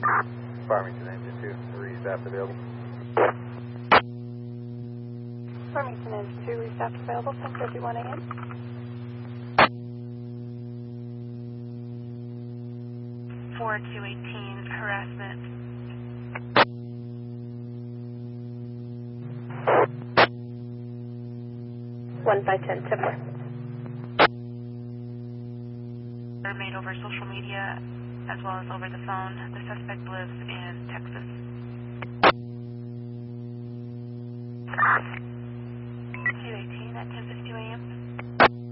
Farmington Engine 2, restaff available. Farmington Engine 2, restaff available, 10:51 a.m. Four 218 harassment. One 510, 10-4. Made over social media as well as over the phone. The suspect lives in Texas. 218 at 10:52 a.m.